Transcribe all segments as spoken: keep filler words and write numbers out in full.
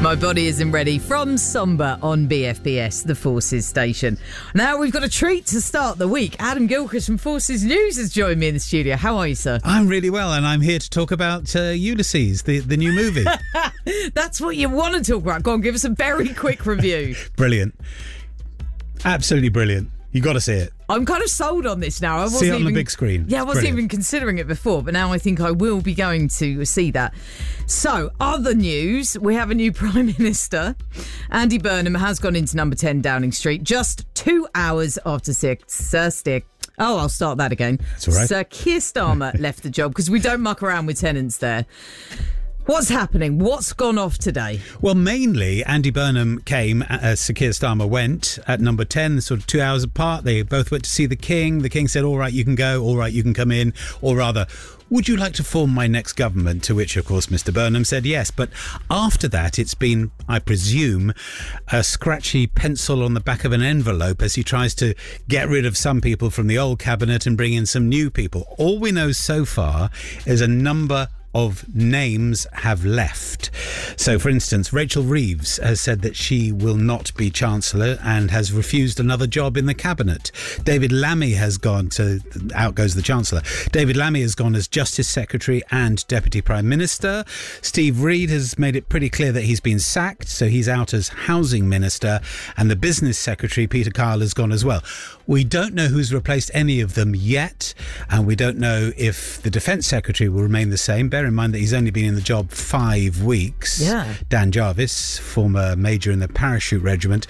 My Body Isn't Ready from Somber on B F B S, the Forces station. Now we've got a treat to start the week. Adam Gilchrist from Forces News has joined me in the studio. How are you, sir? I'm really well, and I'm here to talk about uh, Ulysses, the, the new movie. That's what you want to talk about. Go on, give us a very quick review. Brilliant. Absolutely brilliant. You got to see it. I'm kind of sold on this now. I wasn't see it on even, the big screen. Yeah, I It's wasn't brilliant. even considering it before, but now I think I will be going to see that. So, other news, we have a new Prime Minister. Andy Burnham has gone into number ten Downing Street just two hours after Sir, Sir Stick. Oh, I'll start that again. That's all right. Sir Keir Starmer left the job because we don't muck around with tenants there. What's happening? What's gone off today? Well, mainly, Andy Burnham came, uh, Sir Keir Starmer went at number ten, sort of two hours apart. They both went to see the King. The King said, all right, you can go. All right, you can come in. Or rather, would you like to form my next government? To which, of course, Mister Burnham said yes. But after that, it's been, I presume, a scratchy pencil on the back of an envelope as he tries to get rid of some people from the old cabinet and bring in some new people. All we know so far is a number of names have left. So, for instance, Rachel Reeves has said that she will not be Chancellor and has refused another job in the Cabinet. David Lammy has gone to, out goes the Chancellor. David Lammy has gone as Justice Secretary and Deputy Prime Minister. Steve Reed has made it pretty clear that he's been sacked, so he's out as Housing Minister, and the Business Secretary, Peter Kyle, has gone as well. We don't know who's replaced any of them yet, and we don't know if the Defence Secretary will remain the same. Bear in mind that he's only been in the job five weeks. Yeah. Dan Jarvis, former major in the Parachute Regiment.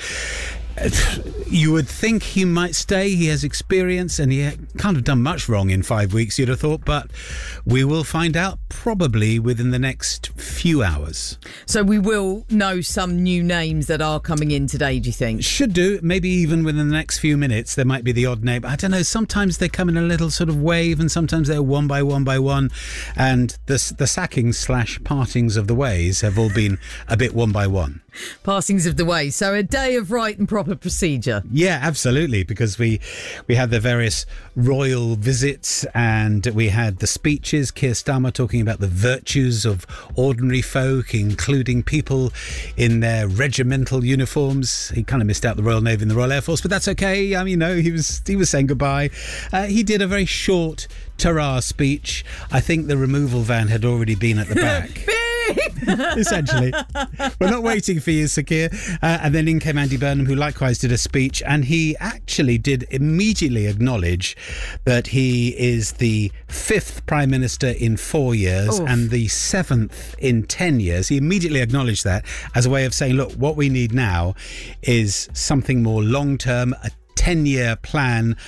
You would think he might stay. He has experience and he can't have done much wrong in five weeks, you'd have thought, but we will find out probably within the next few hours. So we will know some new names that are coming in today, do you think? Should do. Maybe even within the next few minutes there might be the odd name. I don't know, sometimes they come in a little sort of wave and sometimes they're one by one by one, and the, the sackings slash partings of the ways have all been a bit one by one. Passings of the way. So a day of right and proper procedure. Yeah, absolutely, because we we had the various royal visits and we had the speeches, Keir Starmer talking about the virtues of ordinary folk, including people in their regimental uniforms. He kind of missed out the Royal Navy and the Royal Air Force, but that's okay. I mean, you know, he was he was saying goodbye. Uh, he did a very short ta-ra speech. I think the removal van had already been at the back. Essentially. We're not waiting for you, Sir Keir. Uh, and then in came Andy Burnham, who likewise did a speech, and he actually did immediately acknowledge that he is the fifth Prime Minister in four years Oof. and the seventh in ten years. He immediately acknowledged that as a way of saying, look, what we need now is something more long-term, a ten-year plan